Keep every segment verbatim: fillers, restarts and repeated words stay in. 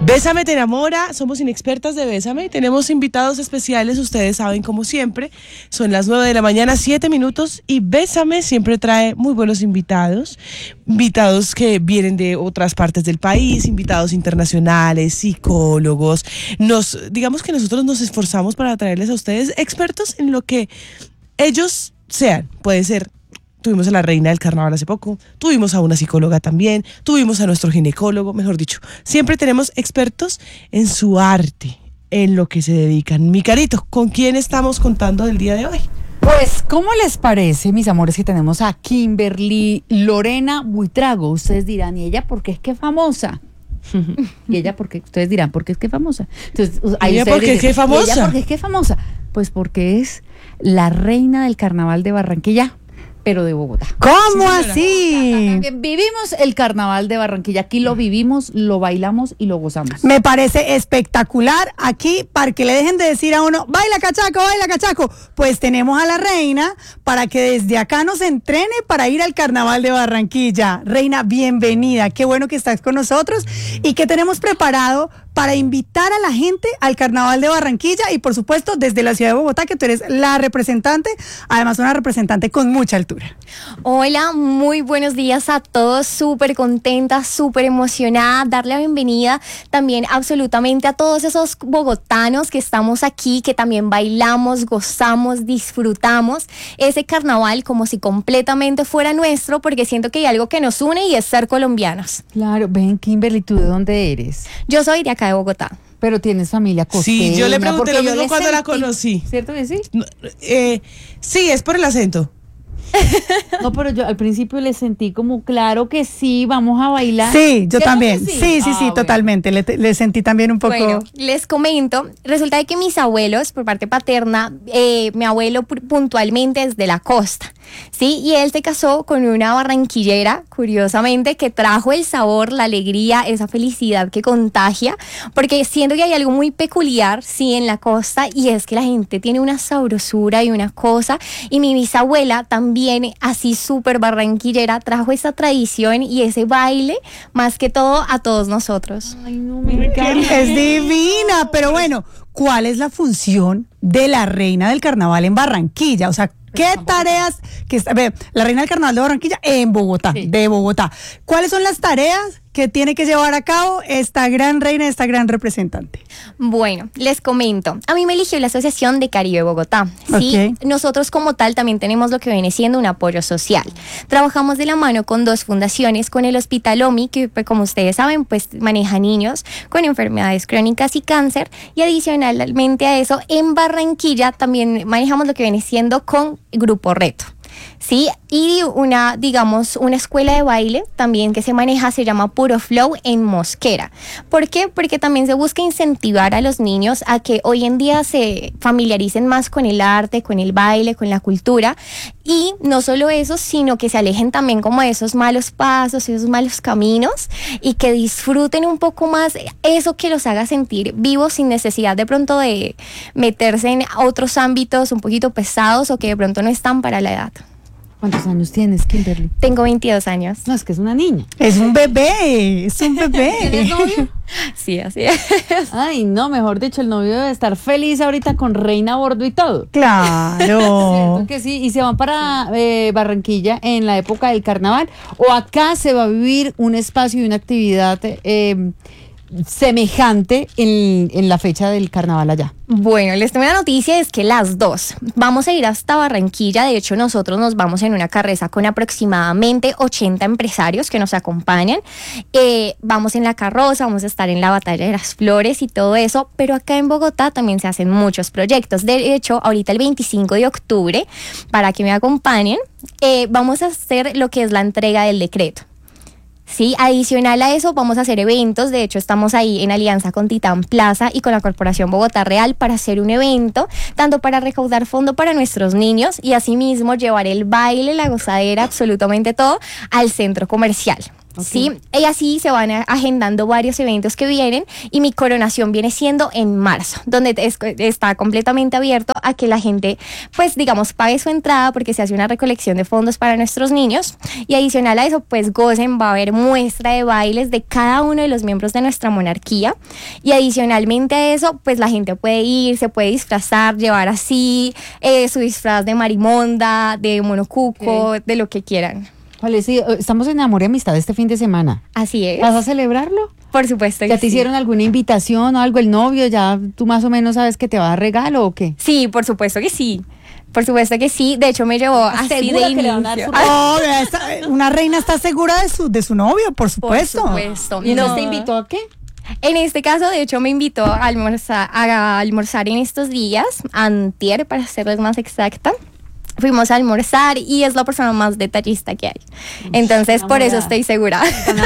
Bésame te enamora, somos inexpertas de Bésame y tenemos invitados especiales, ustedes saben como siempre, son las nueve de la mañana, siete minutos y Bésame siempre trae muy buenos invitados, invitados que vienen de otras partes del país, invitados internacionales, psicólogos, nos, digamos que nosotros nos esforzamos para traerles a ustedes expertos en lo que ellos sean, puede ser. Tuvimos a la reina del carnaval hace poco, tuvimos a una psicóloga también, tuvimos a nuestro ginecólogo, mejor dicho. Siempre tenemos expertos en su arte, en lo que se dedican. Mi Carito, ¿con quién estamos contando del día de hoy? Pues, ¿cómo les parece, mis amores, que tenemos a Kimberly Lorena Buitrago? Ustedes dirán, ¿y ella por qué es que famosa? Y ella porque ustedes dirán, ¿por qué es que famosa? Entonces, ahí ¿Ella por qué es que famosa? ¿Y ella por qué es que famosa? Pues porque es la reina del carnaval de Barranquilla, pero de Bogotá. ¿Cómo Sí, así? También vivimos el carnaval de Barranquilla. Aquí lo vivimos, lo bailamos y lo gozamos. Me parece espectacular. Aquí, para que le dejen de decir a uno, baila cachaco, baila cachaco, pues tenemos a la reina para que desde acá nos entrene para ir al carnaval de Barranquilla. Reina, bienvenida. Qué bueno que estás con nosotros y que tenemos preparado para invitar a la gente al carnaval de Barranquilla y por supuesto desde la ciudad de Bogotá, que tú eres la representante, además una representante con mucha altura. Hola, muy buenos días a todos, súper contenta, súper emocionada, darle la bienvenida también absolutamente a todos esos bogotanos que estamos aquí, que también bailamos, gozamos, disfrutamos ese carnaval como si completamente fuera nuestro, porque siento que hay algo que nos une y es ser colombianos. Claro, ven, Kimberly, ¿tú de dónde eres? Yo soy de acá de Bogotá. Pero tienes familia costeña. Sí, yo le pregunté lo mismo cuando sentí, la conocí. ¿Cierto que sí? No, eh, sí, es por el acento. No, pero yo al principio le sentí como claro que sí, vamos a bailar. Sí, yo ¿Cierto también. que Sí, sí, sí, Ah, bueno. totalmente. Le, le sentí también un poco. Bueno, les comento, resulta de que mis abuelos, por parte paterna, eh, mi abuelo pu- puntualmente es de la costa, ¿sí? Y él se casó con una barranquillera, curiosamente, que trajo el sabor, la alegría, esa felicidad que contagia, porque siento que hay algo muy peculiar, sí, en la costa, y es que la gente tiene una sabrosura y una cosa, y mi bisabuela también, así súper barranquillera, trajo esa tradición y ese baile, más que todo, a todos nosotros. Ay, no, me encanta. Es divina, pero bueno, ¿cuál es la función de la reina del carnaval en Barranquilla? O sea, ¿qué tareas que está, ve, la reina del carnaval de Barranquilla en Bogotá, Sí. de Bogotá? ¿Cuáles son las tareas que tiene que llevar a cabo esta gran reina, esta gran representante? Bueno, les comento. A mí me eligió la Asociación de Caribe Bogotá. ¿Sí? Ok. Nosotros como tal también tenemos lo que viene siendo un apoyo social. Trabajamos de la mano con dos fundaciones, con el Hospital OMI, que pues, como ustedes saben, pues maneja niños con enfermedades crónicas y cáncer. Y adicionalmente a eso, en Barranquilla también manejamos lo que viene siendo con Grupo Reto. Sí, y una, digamos, una escuela de baile también que se maneja, se llama Puro Flow en Mosquera. ¿Por qué? Porque también se busca incentivar a los niños a que hoy en día se familiaricen más con el arte, con el baile, con la cultura. Y no solo eso, sino que se alejen también como de esos malos pasos, esos malos caminos, y que disfruten un poco más eso que los haga sentir vivos sin necesidad de pronto de meterse en otros ámbitos un poquito pesados o que de pronto no están para la edad. ¿Cuántos años tienes, Kimberly? Tengo veintidós años. No, es que es una niña. Es un bebé, es un bebé. ¿Tienes novio? Sí, así es. Ay, no, mejor dicho, el novio debe estar feliz ahorita con reina a bordo y todo. Claro. ¿Cierto que sí? Y se van para eh, Barranquilla en la época del carnaval. ¿O acá se va a vivir un espacio y una actividad eh, semejante en, en la fecha del carnaval allá? Bueno, les tengo una noticia, es que las dos. Vamos a ir hasta Barranquilla, de hecho nosotros nos vamos en una carreza con aproximadamente ochenta empresarios que nos acompañan. Eh, vamos en la carroza, vamos a estar en la Batalla de las Flores y todo eso, pero acá en Bogotá también se hacen muchos proyectos. De hecho, ahorita el veinticinco de octubre, para que me acompañen, eh, vamos a hacer lo que es la entrega del decreto. Sí, adicional a eso vamos a hacer eventos, de hecho estamos ahí en alianza con Titán Plaza y con la Corporación Bogotá Real para hacer un evento, tanto para recaudar fondo para nuestros niños y asimismo llevar el baile, la gozadera, absolutamente todo al centro comercial. Ok. Sí, y así se van a- agendando varios eventos que vienen y mi coronación viene siendo en marzo, donde es- está completamente abierto a que la gente, pues digamos, pague su entrada porque se hace una recolección de fondos para nuestros niños y adicional a eso, pues gocen, va a haber muestra de bailes de cada uno de los miembros de nuestra monarquía y adicionalmente a eso, pues la gente puede ir, se puede disfrazar, llevar así eh, su disfraz de marimonda, de monocuco, Ok. de lo que quieran. ¿Cuál es? Sí, estamos en Amor y Amistad este fin de semana. Así es. ¿Vas a celebrarlo? Por supuesto. ¿Ya que te sí. hicieron alguna invitación o algo? ¿El novio ya tú más o menos sabes que te va a dar regalo o qué? Sí, por supuesto que sí. Por supuesto que sí. De hecho, me llevó así de ¿Segura que le van a dar inicio. su- Oh, vea, esta- una reina está segura de su, de su novio, por Por supuesto. supuesto. ¿Y entonces No. te invitó a qué? En este caso, de hecho, me invitó a almorzar, a almorzar en estos días, antier, para serles más exacta. Fuimos a almorzar y es la persona más detallista que hay. Entonces, por eso enamorada. estoy segura.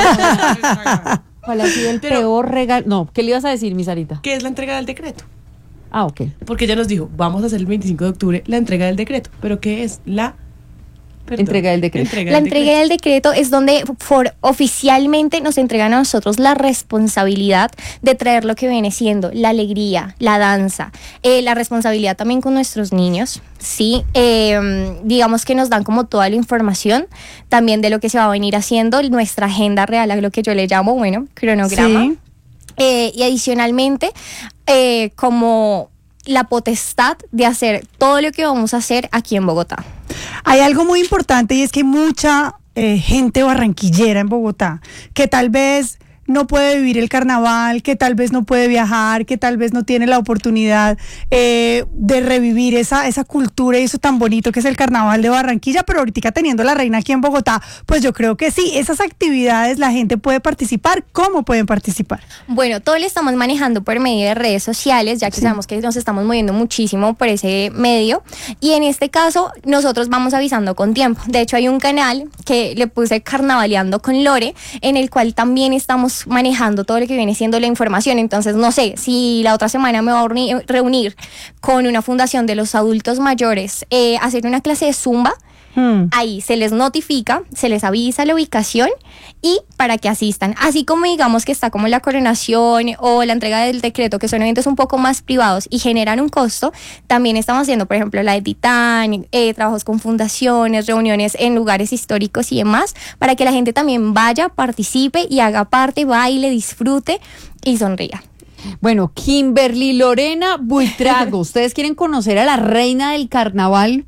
¿Cuál ha sido el Pero- peor regalo? No, ¿qué le ibas a decir, mi Sarita? ¿Qué es la entrega del decreto? Ah, ok. Porque ella nos dijo, vamos a hacer el veinticinco de octubre la entrega del decreto. ¿Pero qué es la perdón, Entrega del decreto. entrega La del entrega decreto? del decreto es donde for, oficialmente nos entregan a nosotros la responsabilidad de traer lo que viene siendo la alegría, la danza, eh, la responsabilidad también con nuestros niños, ¿sí? Eh, digamos que nos dan como toda la información también de lo que se va a venir haciendo, nuestra agenda real, a lo que yo le llamo, bueno, cronograma. Sí. Eh, y adicionalmente, eh, como la potestad de hacer todo lo que vamos a hacer aquí en Bogotá. Hay algo muy importante y es que hay mucha eh, gente barranquillera en Bogotá que tal vez no puede vivir el carnaval, que tal vez no puede viajar, que tal vez no tiene la oportunidad eh, de revivir esa, esa cultura y eso tan bonito que es el carnaval de Barranquilla, pero ahorita teniendo la reina aquí en Bogotá, pues yo creo que sí, esas actividades la gente puede participar. ¿Cómo pueden participar? Bueno, todo lo estamos manejando por medio de redes sociales, ya que Sí. sabemos que nos estamos moviendo muchísimo por ese medio. Y en este caso, nosotros vamos avisando con tiempo. De hecho, hay un canal que le puse Carnavaleando con Lore, en el cual también estamos manejando todo lo que viene siendo la información. Entonces, no sé, si la otra semana me voy a reunir, reunir con una fundación de los adultos mayores, eh, hacer una clase de Zumba. Hmm. Ahí se les notifica, se les avisa la ubicación y para que asistan. Así como digamos que está como la coronación o la entrega del decreto, que son eventos un poco más privados y generan un costo, también estamos haciendo, por ejemplo, la de Titán, eh, trabajos con fundaciones, reuniones en lugares históricos y demás, para que la gente también vaya, participe y haga parte, baile, disfrute y sonría. Bueno, Kimberly Lorena Buitrago, ustedes quieren conocer a la reina del carnaval,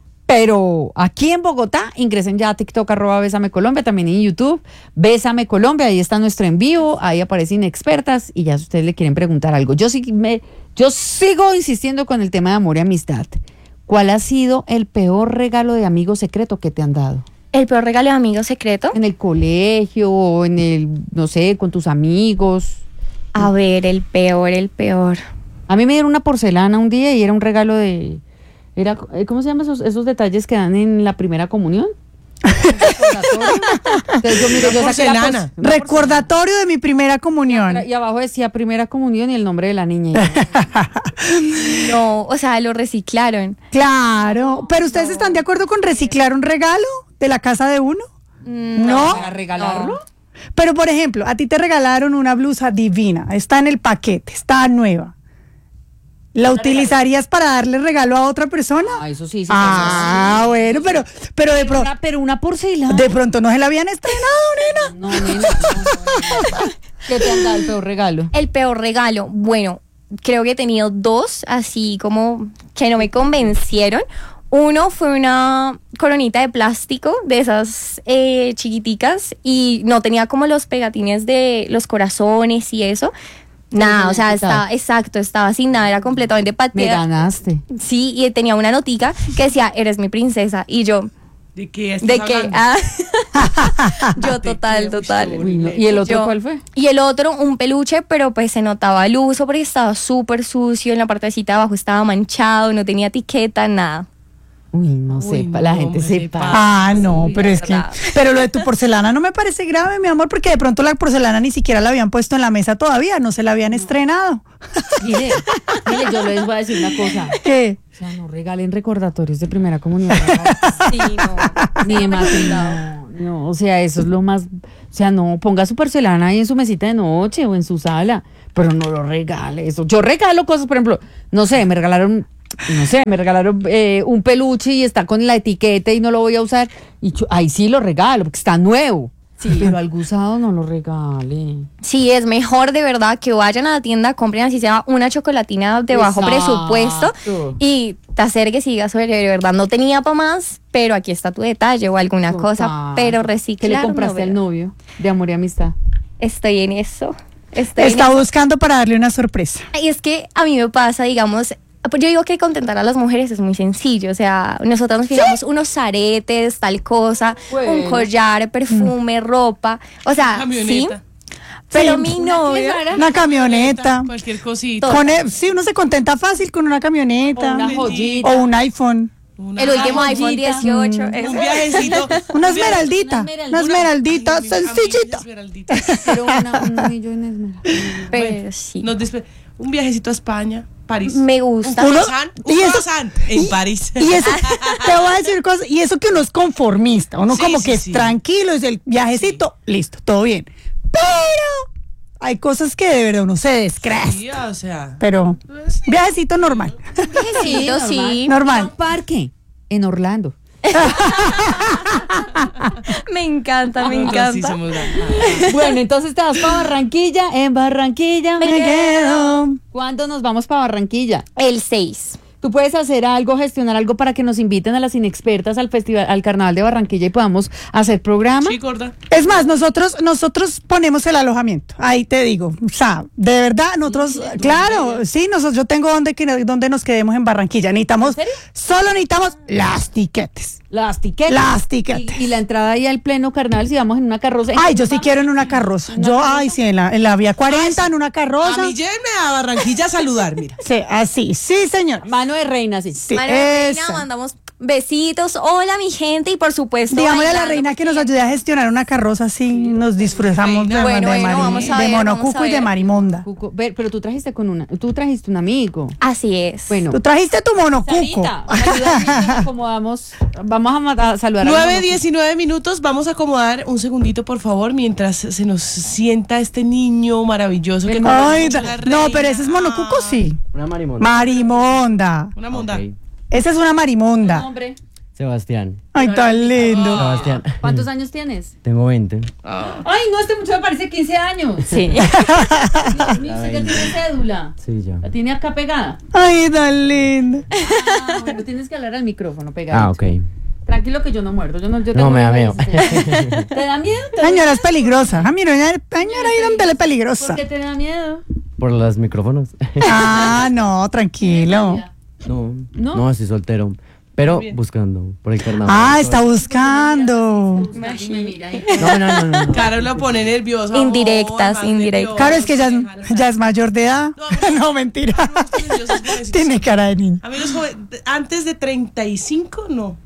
pero aquí en Bogotá, ingresen ya a TikTok, arroba Bésame Colombia, también en YouTube, Bésame Colombia, ahí está nuestro en vivo, ahí aparecen expertas y ya si ustedes le quieren preguntar algo. Yo, sí me, yo sigo insistiendo con el tema de amor y amistad. ¿Cuál ha sido el peor regalo de amigo secreto que te han dado? El peor regalo de amigo secreto. En el colegio, o en el, no sé, con tus amigos. A ver, el peor, el peor. A mí me dieron una porcelana un día y era un regalo de... Era, eh, ¿cómo se llaman esos, esos detalles que dan en la primera comunión? Entonces yo, mire, Una yo saqué la porcelana. pors- una Recordatorio de mi primera comunión. porcelana, y abajo decía primera comunión y el nombre de la niña. No, o sea, lo reciclaron. Claro, pero ¿ustedes están de acuerdo con reciclar un regalo de la casa de uno? No. ¿Para regalarlo? Pero por ejemplo, a ti te regalaron una blusa divina, está en el paquete, está nueva. ¿La utilizarías para darle regalo a otra persona? Ah, eso sí. sí Ah, bueno, pero, pero de pero, pronto, una, pero una porcelana. de pronto no se la habían estrenado, nena. No, nena. no, no, no. ¿Qué te han dado el peor regalo? El peor regalo, bueno, creo que he tenido dos, así como que no me convencieron. Uno fue una coronita de plástico, de esas eh, chiquiticas, y no tenía como los pegatines de los corazones y eso. Nada, o sea, estaba, exacto, estaba sin nada, era completamente Me pateada. ganaste. Sí, y tenía una notica que decía, eres mi princesa, y yo, ¿De qué estás ¿de qué? hablando? Ah. Yo total, qué? total. Uy, no. ¿Y el otro Yo- cuál fue? Y el otro, un peluche, pero pues se notaba el uso porque estaba súper sucio, en la partecita de abajo estaba manchado, no tenía etiqueta, nada. Uy, no Uy, sepa, no, la gente hombre, sepa. sepa. Ah, no, Sí, pero de es que, verdad. pero lo de tu porcelana no me parece grave, mi amor, porque de pronto la porcelana ni siquiera la habían puesto en la mesa todavía, no se la habían estrenado. Mire, mire, yo les voy a decir una cosa. ¿Qué? O sea, no regalen recordatorios de primera comunión. Sí, no. Ni de matrimonio. No, o sea, eso es lo más. O sea, no, ponga su porcelana ahí en su mesita de noche o en su sala, pero no lo regale eso. Yo regalo cosas, por ejemplo, no sé, me regalaron. No sé, me regalaron eh, un peluche y está con la etiqueta y no lo voy a usar. Y yo- ahí sí lo regalo, porque está nuevo. Sí. Pero algo usado no lo regale. Sí, es mejor de verdad que vayan a la tienda, compren así sea una chocolatina de bajo Exacto. presupuesto y te acerques y digas, oye, de verdad no tenía para más, pero aquí está tu detalle o alguna cosa, Total. pero ¿Qué reciclar. le compraste no, al ¿verdad? novio de amor y amistad? Estoy en eso. Estoy Está en eso. buscando para darle una sorpresa. Y es que a mí me pasa, digamos, pues yo digo que contentar a las mujeres es muy sencillo, o sea, nosotros nos fijamos unos aretes, tal cosa, Bueno. un collar, perfume, ropa, o sea, sí, Camioneta. pero Sí. mi ¿Una novio, qué, Sara? Una camioneta. Cualquier cosita. Con e- sí, uno se contenta fácil con una camioneta. O una Una joyita. O un iPhone. Una- el último Una iPhone joyita. dieciocho, un eso. viajecito. Una un viaje- esmeraldita. Una Una esmeraldita Ay, a mí- a mí sencillita. esmeraldita. Pero una, un anillo en esmeralda. Pero sí. Nos despe- un viajecito a España, París. Me gusta. Un Uno- croissant, un y eso- croissant en y- París. Y eso, te voy a decir cosas, y eso que uno es conformista, uno Sí, como sí, que sí. es tranquilo, es el viajecito, listo, todo bien. Pero hay cosas que de verdad uno se descrece. Sí, o sea. Pero pues, viajecito normal. Viajecito, sí. Normal. Un parque en Orlando. Me encanta, me nosotros sí encanta. somos la- Bueno, entonces te vas para Barranquilla. En Barranquilla Me quedo. ¿Cuándo nos vamos para Barranquilla? El seis. Tú puedes hacer algo, gestionar algo para que nos inviten a las inexpertas al festival, al Carnaval de Barranquilla y podamos hacer programa. Sí, gorda. Es más, nosotros, nosotros ponemos el alojamiento. Ahí te digo. O sea, de verdad, nosotros, claro, sí, nosotros, yo tengo donde, que- donde nos quedemos en Barranquilla. Necesitamos, ¿En serio? solo necesitamos las tiquetes. Las tiquetes. Las tiquetes. Y, y la entrada ahí al pleno carnaval si vamos en una carroza. ¿En Ay, qué yo nos sí vamos? quiero en una carroza. Yo, ay, sí, en la, en la vía cuarenta, en una A carroza. mí llévenme a Barranquilla a saludar, mira. Sí, así, sí, señor. Mano de reina, sí. Sí, María Reina, esa. mandamos besitos. Hola, mi gente, y por supuesto. Digámosle a la bailando, reina que porque nos ayude a gestionar una carroza así, nos disfrutamos de, Reina. Bueno, de, bueno, Mari- vamos a de ver, vamos Monocuco a y de ver. Marimonda. Cuco, ver, pero tú trajiste con una, tú trajiste un amigo. Así es. Bueno, Tú trajiste tu Monocuco. Sarita, ayúdame, nos acomodamos. Vamos a, ma- a saludar a nueve Monocuco. diecinueve minutos. Vamos a acomodar un segundito, por favor, mientras se nos sienta este niño maravilloso que El conoce Ay, mucho da- la no, reina. pero ese es Monocuco, sí. Una marimonda. Marimonda. Una monda. Ok. Esa es una marimonda. Nombre. Sebastián. Ay, tan lindo. Sebastián. ¿Cuántos años tienes? Tengo veinte. Ay, no, este muchacho me parece quince años. Sí. Dios mío, usted ya tiene cédula. Sí, ya. La tiene acá pegada. Ay, tan lindo. Ah, bueno, tienes que hablar al micrófono pegado. Ah, ok. Tranquilo que yo no muerdo. Yo no, yo No, tengo me da miedo. miedo. ¿Te da miedo? ¿Te da Señora es peligrosa. Ah, mira, señora ahí donde le peligrosa. ¿Por qué te da miedo? Por los micrófonos. Ah, no, tranquilo. No, ¿No? no, estoy soltero. Pero buscando por el carnaval. Ah, está buscando. Me mira ahí. No, no, no, no. no. Caro lo pone nervioso. amor, Indirectas, más indirectas. nervioso, Claro, es que ya, déjala. ya es mayor de edad. No, mentira. Tiene cara de niño. A mí los jóvenes, antes de treinta y cinco, no.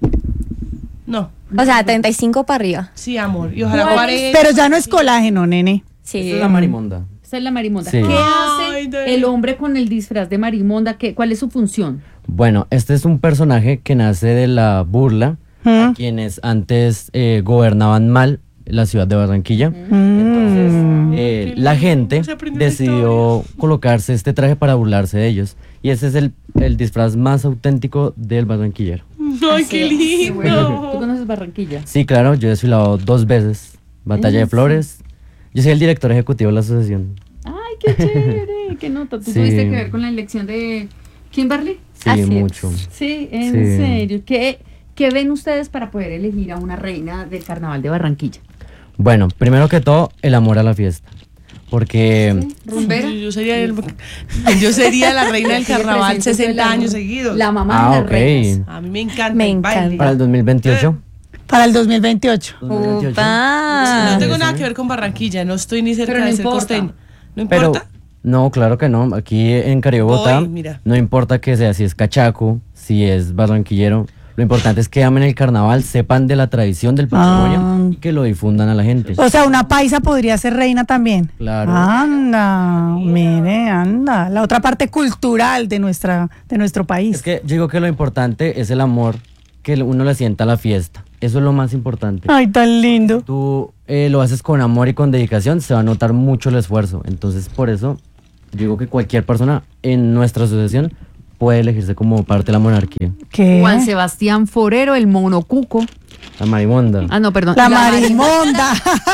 No. O sea, treinta y cinco para arriba. Sí, amor. Y ojalá ¿Cuál es? cuarenta. Pero ya no es colágeno, nene. Sí. Esta es la marimonda. Esa es la marimonda. Sí. ¿Qué Ay, hace de- el hombre con el disfraz de marimonda? ¿Qué, ¿Cuál es su función? Bueno, este es un personaje que nace de la burla a quienes antes eh, gobernaban mal la ciudad de Barranquilla. Entonces, eh, la gente Se aprendió la decidió colocarse este traje para burlarse de ellos. Y ese es el, el disfraz más auténtico del barranquillero. Ay, qué lindo. ¿Tú conoces Barranquilla? Sí, claro, yo he desfilado dos veces. Batalla de Flores. Yo soy el director ejecutivo de la asociación. Ay, qué chévere. ¿Qué nota? ¿Tú Sí. tuviste que ver con la elección de Kimberly? Sí, Así es. mucho. Sí, en Sí. serio. ¿Qué, ¿Qué ven ustedes para poder elegir a una reina del carnaval de Barranquilla? Bueno, primero que todo, el amor a la fiesta. Porque ¿Rumbera? Yo, yo sería el- yo sería la reina del carnaval Represento sesenta la- años seguidos. La mamá Ah, de las ok. reinas. A mí me encanta. Me el baile. encanta. para el dos mil veintiocho. Para el dos mil veintiocho. dos mil veintiocho. Upa. No tengo sí. nada que ver con Barranquilla, no estoy ni cerca Pero no de ser importa. costeño. ¿No Pero importa? no, claro que no. Aquí en Caribe, Bogotá, Voy, mira. no importa que sea si es cachaco, si es barranquillero. Lo importante es que amen el carnaval, sepan de la tradición del patrimonio Ah. y que lo difundan a la gente. O sea, una paisa podría ser reina también. Claro. Anda, mire, anda. La otra parte cultural de nuestra, de nuestro país. Es que yo digo que lo importante es el amor que uno le sienta a la fiesta. Eso es lo más importante. Ay, tan lindo. Tú eh, lo haces con amor y con dedicación, se va a notar mucho el esfuerzo. Entonces, por eso, yo digo que cualquier persona en nuestra asociación puede elegirse como parte de la monarquía. ¿Qué? Juan Sebastián Forero, el monocuco. La marimonda. Ah, no, perdón. La marimonda.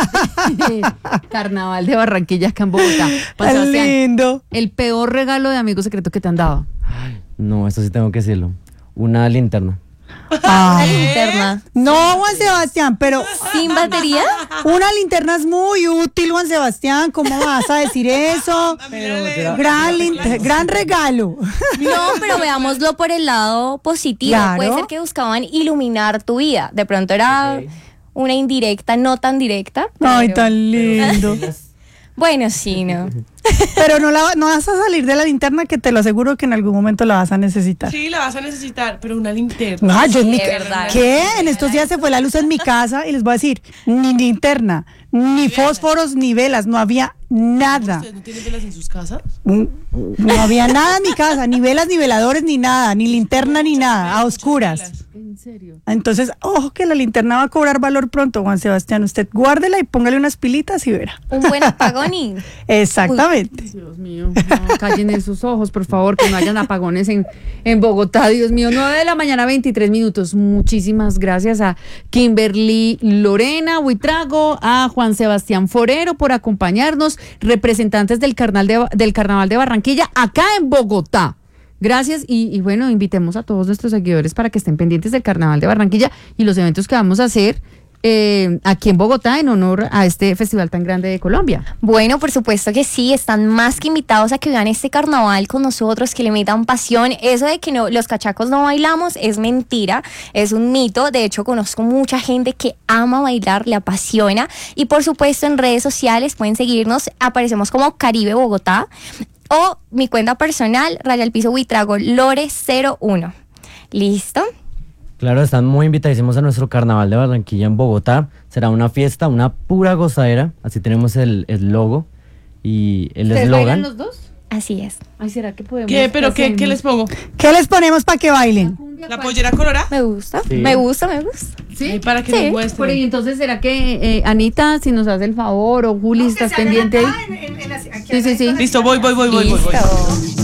Carnaval de Barranquilla, acá en Bogotá. Juan Tan Sebastián, lindo. el peor regalo de amigo secreto que te han dado. No, esto sí tengo que decirlo. Una linterna. Ah. Una linterna. No, Juan Sebastián, pero ¿Sin batería? una linterna es muy útil, Juan Sebastián. ¿Cómo vas a decir eso? Gran, lin- gran regalo. No, pero veámoslo por el lado positivo. Claro. Puede ser que buscaban iluminar tu vida. De pronto era una indirecta, no tan directa. Ay, pero- tan lindo. Bueno, sí, ¿no? Pero no, la, no vas a salir de la linterna, que te lo aseguro que en algún momento la vas a necesitar. Sí, la vas a necesitar, pero una linterna. Ah, yo en mi de ca- verdad. ¿Qué? En estos días se fue la luz en mi casa y les voy a decir, ni linterna, ni fósforos, ni velas, no había nada. ¿Ustedes no tienen velas en sus casas? Mm, No había nada en mi casa, ni velas, ni veladores, ni nada, ni linterna, ni nada, a oscuras. ¿En serio? Entonces, ojo que la linterna va a cobrar valor pronto, Juan Sebastián. Usted guárdela y póngale unas pilitas y verá. Un buen apagón y... Exactamente. Dios mío, no, callen esos ojos, por favor, que no hayan apagones en, en Bogotá. Dios mío, nueve de la mañana, veintitrés minutos. Muchísimas gracias a Kimberly Lorena Buitrago, a Juan Sebastián Forero por acompañarnos, representantes del Carnaval de, del Carnaval de Barranquilla, acá en Bogotá. Gracias y, y bueno, invitemos a todos nuestros seguidores para que estén pendientes del Carnaval de Barranquilla y los eventos que vamos a hacer eh, aquí en Bogotá en honor a este festival tan grande de Colombia. Bueno, por supuesto que sí, están más que invitados a que vean este carnaval con nosotros, que le metan pasión. Eso de que no, los cachacos no bailamos es mentira, es un mito. De hecho, conozco mucha gente que ama bailar, le apasiona. Y por supuesto, en redes sociales pueden seguirnos, aparecemos como Caribe Bogotá. O mi cuenta personal, Raya al Piso Buitrago, Lore cero uno. ¿Listo? Claro, están muy invitadísimos a nuestro carnaval de Barranquilla en Bogotá. Será una fiesta, una pura gozadera. Así tenemos el, el logo y el ¿Ustedes bailan eslogan. los dos? Así es. Ay, ¿será que podemos? ¿Qué? ¿Pero qué, qué les pongo? ¿Qué les ponemos para que bailen? ¿La pollera colorada? Me gusta, Sí. me gusta, me gusta. ¿Sí? Ahí para que Sí. nos Por muestren. ahí, entonces, ¿será que eh, Anita, si nos hace el favor, o Juli, estás pendiente ahí? Sí, sí, sí. Listo, voy, voy, voy, voy, voy, voy. Listo.